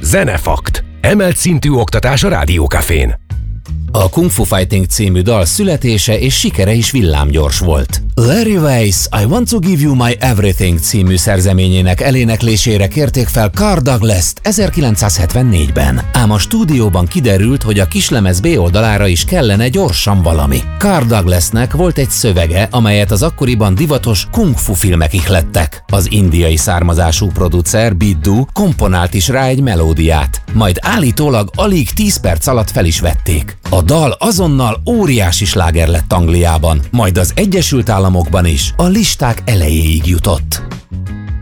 Zenefakt. Emelt szintű oktatás a Rádiókafén. A Kung Fu Fighting című dal születése és sikere is villámgyors volt. Larry Weiss I Want to Give You My Everything című szerzeményének eléneklésére kérték fel Kirk Douglas-t 1974-ben. Ám a stúdióban kiderült, hogy a kislemez B oldalára is kellene gyorsan valami. Kirk Douglasnek volt egy szövege, amelyet az akkoriban divatos kung fu filmek ihlettek. Az indiai származású producer Biddu komponált is rá egy melódiát, majd állítólag alig 10 perc alatt fel is vették. A dal azonnal óriási sláger lett Angliában, majd az Egyesült Államokban is a listák elejéig jutott.